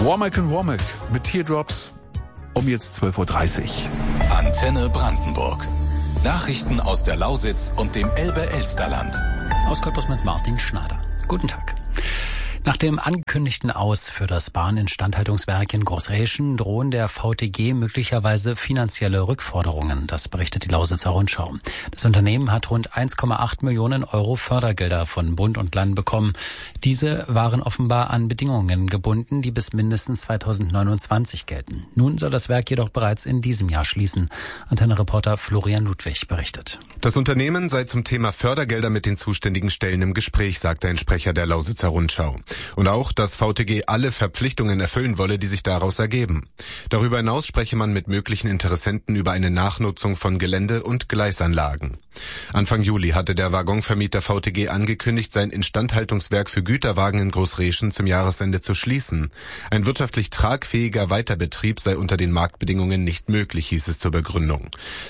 Womack and Womack mit Teardrops um jetzt 12.30 Uhr. Antenne Brandenburg. Nachrichten aus der Lausitz und dem Elbe-Elsterland. Aus Cottbus mit Martin Schneider. Guten Tag. Nach dem angekündigten Aus für das Bahninstandhaltungswerk in Großräschen drohen der VTG möglicherweise finanzielle Rückforderungen. Das berichtet die Lausitzer Rundschau. Das Unternehmen hat rund 1,8 Millionen Euro Fördergelder von Bund und Land bekommen. Diese waren offenbar an Bedingungen gebunden, die bis mindestens 2029 gelten. Nun soll das Werk jedoch bereits in diesem Jahr schließen. Antenne-Reporter Florian Ludwig berichtet. Das Unternehmen sei zum Thema Fördergelder mit den zuständigen Stellen im Gespräch, sagte ein Sprecher der Lausitzer Rundschau. Und auch, dass VTG alle Verpflichtungen erfüllen wolle, die sich daraus ergeben. Darüber hinaus spreche man mit möglichen Interessenten über eine Nachnutzung von Gelände und Gleisanlagen. Anfang Juli hatte der Waggonvermieter VTG angekündigt, sein Instandhaltungswerk für Güterwagen in Großräschen zum Jahresende zu schließen. Ein wirtschaftlich tragfähiger Weiterbetrieb sei unter den Marktbedingungen nicht möglich, hieß es zur Begründung.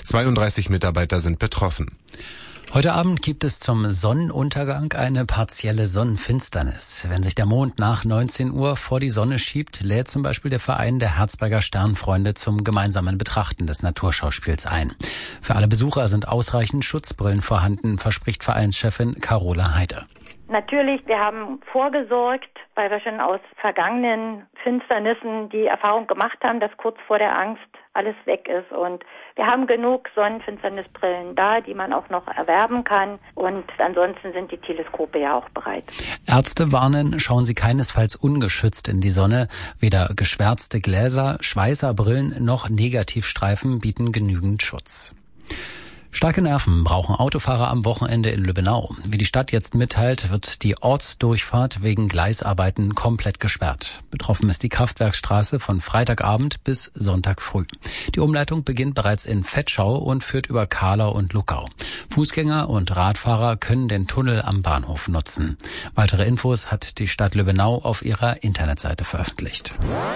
32 Mitarbeiter sind betroffen. Heute Abend gibt es zum Sonnenuntergang eine partielle Sonnenfinsternis. Wenn sich der Mond nach 19 Uhr vor die Sonne schiebt, lädt zum Beispiel der Verein der Herzberger Sternfreunde zum gemeinsamen Betrachten des Naturschauspiels ein. Für alle Besucher sind ausreichend Schutzbrillen vorhanden, verspricht Vereinschefin Carola Heide. Natürlich, wir haben vorgesorgt, weil wir schon aus vergangenen Finsternissen die Erfahrung gemacht haben, dass kurz vor der Angst alles weg ist. Und wir haben genug Sonnenfinsternisbrillen da, die man auch noch erwerben kann. Und ansonsten sind die Teleskope ja auch bereit. Ärzte warnen, schauen Sie keinesfalls ungeschützt in die Sonne. Weder geschwärzte Gläser, Schweißerbrillen noch Negativstreifen bieten genügend Schutz. Starke Nerven brauchen Autofahrer am Wochenende in Lübbenau. Wie die Stadt jetzt mitteilt, wird die Ortsdurchfahrt wegen Gleisarbeiten komplett gesperrt. Betroffen ist die Kraftwerksstraße von Freitagabend bis Sonntag früh. Die Umleitung beginnt bereits in Vetschau und führt über Kahlau und Luckau. Fußgänger und Radfahrer können den Tunnel am Bahnhof nutzen. Weitere Infos hat die Stadt Lübbenau auf ihrer Internetseite veröffentlicht.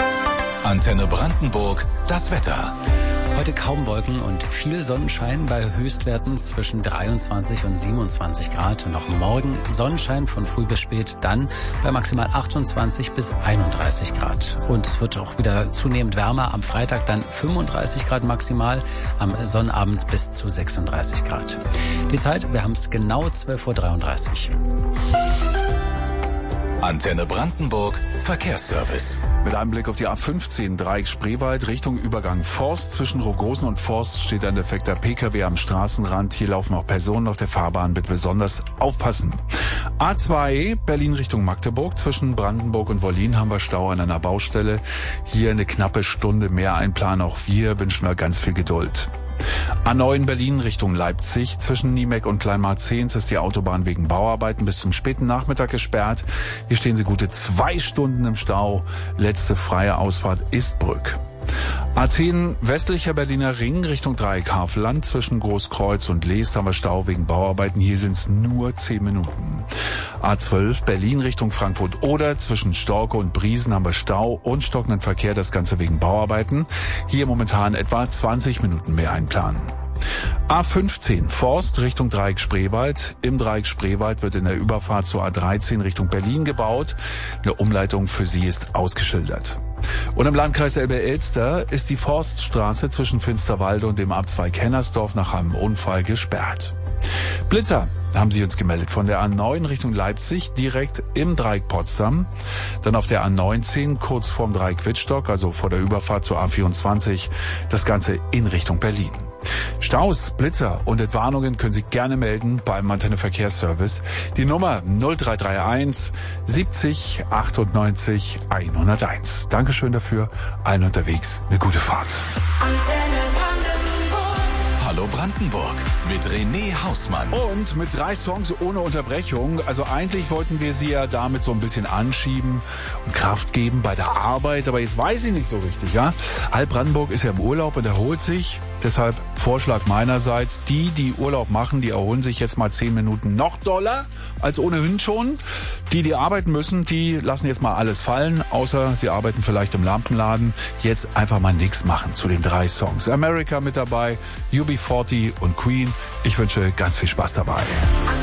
Antenne Brandenburg, das Wetter. Heute kaum Wolken und viel Sonnenschein bei Höchstwerten zwischen 23 und 27 Grad. Und auch morgen Sonnenschein von früh bis spät, dann bei maximal 28 bis 31 Grad. Und es wird auch wieder zunehmend wärmer. Am Freitag dann 35 Grad maximal, am Sonnabend bis zu 36 Grad. Die Zeit, wir haben es genau 12.33 Uhr. Antenne Brandenburg, Verkehrsservice. Mit einem Blick auf die A15 Dreieck Spreewald Richtung Übergang Forst. Zwischen Rogosen und Forst steht ein defekter Pkw am Straßenrand. Hier laufen auch Personen auf der Fahrbahn. Bitte besonders aufpassen. A2 Berlin Richtung Magdeburg. Zwischen Brandenburg und Wollin haben wir Stau an einer Baustelle. Hier eine knappe Stunde mehr einplanen. Auch wir wünschen wir ganz viel Geduld. A9 Berlin Richtung Leipzig. Zwischen Niemeck und Kleinmarzehns ist die Autobahn wegen Bauarbeiten bis zum späten Nachmittag gesperrt. Hier stehen Sie gute 2 Stunden im Stau. Letzte freie Ausfahrt Istbrück. A10 westlicher Berliner Ring Richtung Dreieck Havelland. Zwischen Großkreuz und Leest haben wir Stau wegen Bauarbeiten. Hier sind es nur 10 Minuten. A12 Berlin Richtung Frankfurt oder zwischen Storke und Briesen haben wir Stau und stockenden Verkehr. Das Ganze wegen Bauarbeiten. Hier momentan etwa 20 Minuten mehr einplanen. A15 Forst Richtung Dreieck Spreewald. Im Dreieck Spreewald wird in der Überfahrt zur A13 Richtung Berlin gebaut. Eine Umleitung für sie ist ausgeschildert. Und im Landkreis Elbe-Elster ist die Forststraße zwischen Finsterwalde und dem Abzweig Hennersdorf nach einem Unfall gesperrt. Blitzer haben sie uns gemeldet von der A9 Richtung Leipzig, direkt im Dreieck Potsdam. Dann auf der A19 kurz vorm Dreieck Wittstock, also vor der Überfahrt zur A24, das Ganze in Richtung Berlin. Staus, Blitzer und Entwarnungen können Sie gerne melden beim Antenne Verkehrsservice. Die Nummer 0331 70 98 101. Dankeschön dafür. Allen unterwegs eine gute Fahrt. Hallo Brandenburg mit René Hausmann. Und mit 3 Songs ohne Unterbrechung. Also eigentlich wollten wir sie ja damit so ein bisschen anschieben und Kraft geben bei der Arbeit. Aber jetzt weiß ich nicht so richtig, ja. Halb Brandenburg ist ja im Urlaub und erholt sich. Deshalb Vorschlag meinerseits, die Urlaub machen, die erholen sich jetzt mal 10 Minuten noch doller als ohnehin schon. Die arbeiten müssen, die lassen jetzt mal alles fallen, außer sie arbeiten vielleicht im Lampenladen. Jetzt einfach mal nichts machen zu den 3 Songs. America mit dabei, UB40 und Queen. Ich wünsche ganz viel Spaß dabei.